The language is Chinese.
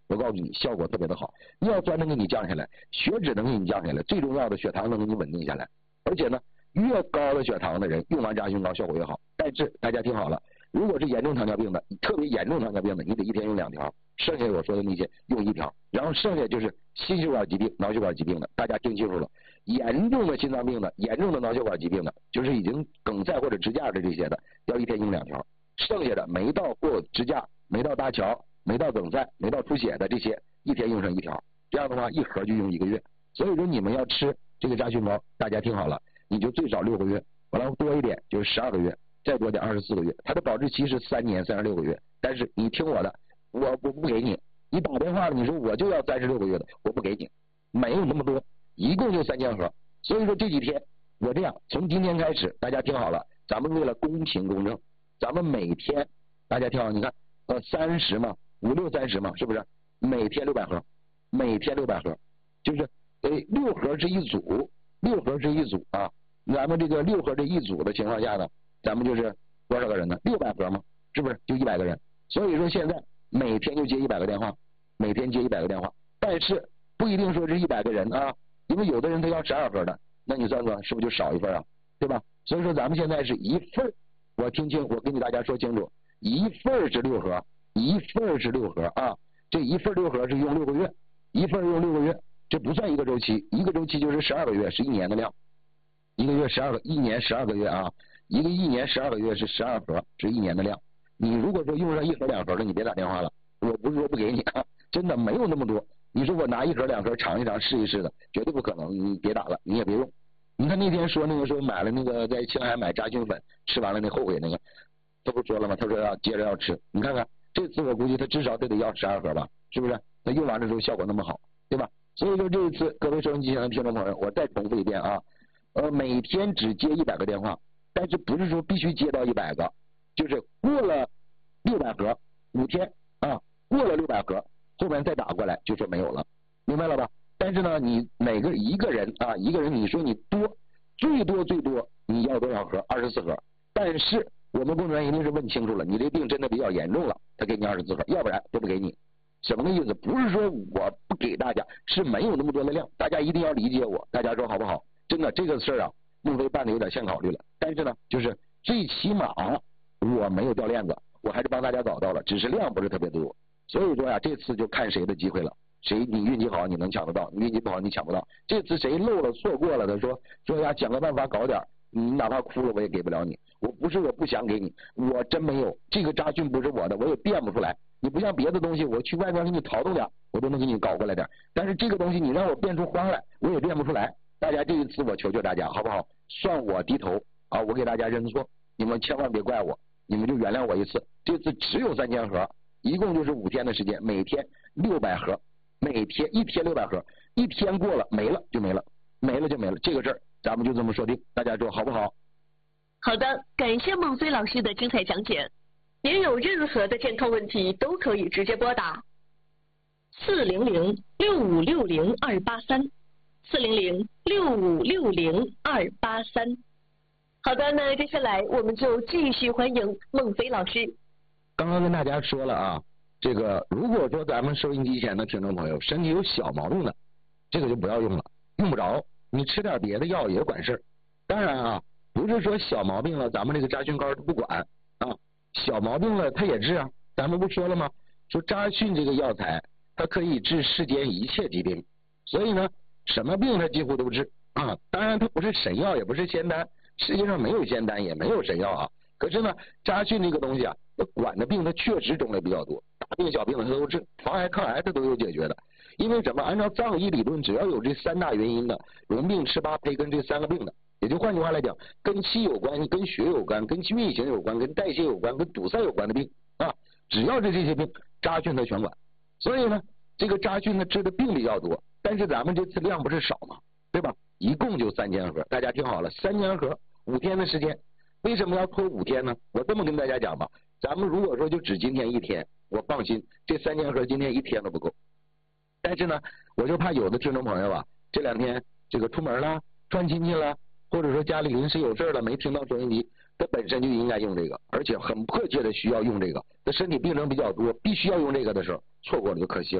我告诉你，效果特别的好，尿酸能给你降下来，血脂能给你降下来，最重要的血糖能给你稳定下来。而且呢，越高的血糖的人用完扎菌膏效果越好。但是大家听好了，如果是严重糖尿病的，特别严重糖尿病的，你得一天用2条，剩下我说的那些用1条，然后剩下就是心血管疾病、脑血管疾病的，大家听清楚了。严重的心脏病的、严重的脑血管疾病的，就是已经梗塞或者支架的这些的，要一天用2条。剩下的没到过支架、没到搭桥、没到梗塞、没到出血的这些，一天用上1条。这样的话，一盒就用1个月。所以说你们要吃这个扎菌膏，大家听好了，你就最少6个月，完了多一点就是12个月，再多点24个月。它的保质期是3年36个月。但是你听我的，我不给你。你打电话了，你说我就要36个月的，我不给你，没有那么多，一共就3000盒。所以说这几天我这样，从今天开始，大家听好了，咱们为了公平公正，咱们每天大家听好，你看30嘛，5、6、30嘛，是不是？每天600盒，每天600盒，就是6盒是一组，6盒是一组啊。咱们这个6盒这一组的情况下呢，咱们就是多少个人呢？600盒嘛，是不是？就100个人。所以说现在每天就接100个电话，每天接100个电话，但是不一定说是100个人啊，因为有的人他要12盒的，那你算算是不是就少一份啊？对吧？所以说咱们现在是1份，我跟大家说清楚，1份是6盒，1份是6盒啊。这1份6盒是用6个月，1份用6个月，这不算一个周期，一个周期就是12个月，是1年的量，一个月1年12个月啊，一年12个月是12盒，是1年的量。你如果说用上1盒2盒的，你别打电话了，我不是说不给你啊，真的没有那么多。你说我拿1盒2盒尝一尝试一试的，绝对不可能，你别打了，你也别用。你看那天说买了那个在青海买扎菌粉，吃完了那后悔那个，他不说了吗？他说要接着要吃，你看看这次我估计他至少得要12盒吧，是不是？他用完的时候效果那么好，对吧？所以说这一次各位收音机前的听众朋友，我再重复一遍啊，每天只接100个电话，但是不是说必须接到100个，就是过了600盒5天啊，过了600盒后面再打过来就说没有了，明白了吧？但是呢，你一个人你说你最多你要多少盒？24盒。但是我们工作人员一定是问清楚了，你这病真的比较严重了，他给你24盒，要不然就不给你。什么个意思？不是说我不给大家，是没有那么多的量，大家一定要理解我，大家说好不好？真的这个事儿啊，孟非办的有点先考虑了，但是呢，就是最起码我没有掉链子，我还是帮大家找到了，只是量不是特别多。所以说呀，这次就看谁的机会了，你运气好你能抢得到，你运气不好你抢不到。这次谁漏了错过了的说呀，想个办法搞点，你哪怕哭了我也给不了你。我不是我不想给你，我真没有，这个扎菌不是我的，我也变不出来。你不像别的东西，我去外面给你淘动点，我都能给你搞过来点。但是这个东西你让我变出花来，我也变不出来。大家这一次我求求大家，好不好？算我低头啊！我给大家认错，你们千万别怪我，你们就原谅我一次。这次只有3000盒，一共就是5天的时间，每天600盒，每天一天600盒，一天过了没了就没了，没了就没了。这个事儿咱们就这么说定，大家说好不好？ 好的，感谢孟非老师的精彩讲解。您有任何的健康问题都可以直接拨打400-6560-283，400-6560-283。好的，那接下来我们就继续欢迎孟非老师。 刚刚跟大家说了啊，这个如果说咱们收音机前的听众朋友身体有小毛病的，这个就不要用了，用不着，你吃点别的药也管事儿。当然啊，不是说小毛病了咱们这个扎菌膏不管啊，小毛病了它也治啊。咱们不说了吗？说扎菌这个药材它可以治世间一切疾病，所以呢什么病它几乎都治啊。当然它不是神药也不是仙丹，世界上没有仙丹也没有神药啊。可是呢扎菌这个东西啊，它管的病它确实种类比较多，大病小病它都治，防癌抗癌它都有解决的。因为什么？按照藏医理论，只要有这3大原因的溶病、吃八胚跟这3个病的，也就换句话来讲，跟气有关、跟血有关、跟运行有关、跟代谢有关、跟堵塞有关的病啊，只要是这些病，扎菌它全管。所以呢，这个扎菌它治的病比较多，但是咱们这次量不是少嘛，对吧？一共就3000盒，大家听好了，3000盒5天的时间。为什么要拖5天呢？我这么跟大家讲吧，咱们如果说就只今天1天，我放心，这3000盒今天1天都不够。但是呢，我就怕有的听众朋友啊，这2天这个出门了、串亲戚了，或者说家里临时有事了，没听到收音机，他本身就应该用这个，而且很迫切的需要用这个，他身体病症比较多，必须要用这个的时候，错过了就可惜了。